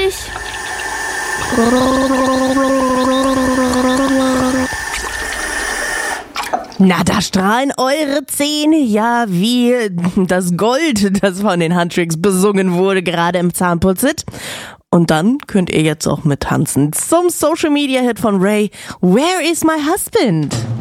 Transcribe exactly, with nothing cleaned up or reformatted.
fertig. Na, da strahlen eure Zähne ja wie das Gold, das von den Huntrix besungen wurde, gerade im Zahnputzit. Und dann könnt ihr jetzt auch mittanzen zum Social Media Hit von Ray, Where is my husband?